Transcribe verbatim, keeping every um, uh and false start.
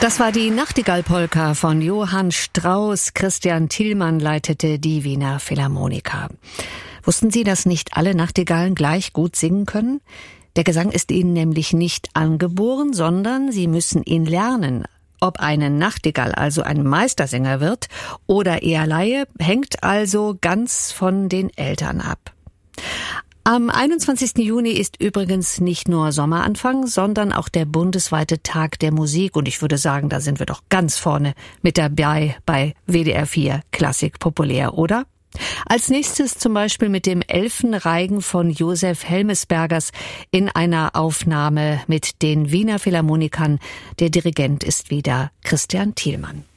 Das war die Nachtigall-Polka von Johann Strauss. Christian Thielmann leitete die Wiener Philharmoniker. Wussten Sie, dass nicht alle Nachtigallen gleich gut singen können? Der Gesang ist ihnen nämlich nicht angeboren, sondern sie müssen ihn lernen. Ob eine Nachtigall also ein Meistersänger wird oder eher Laie, hängt also ganz von den Eltern ab. Am einundzwanzigsten Juni ist übrigens nicht nur Sommeranfang, sondern auch der bundesweite Tag der Musik. Und ich würde sagen, da sind wir doch ganz vorne mit dabei bei W D R vier Klassik populär, oder? Als nächstes zum Beispiel mit dem Elfenreigen von Josef Helmesbergers in einer Aufnahme mit den Wiener Philharmonikern. Der Dirigent ist wieder Christian Thielmann.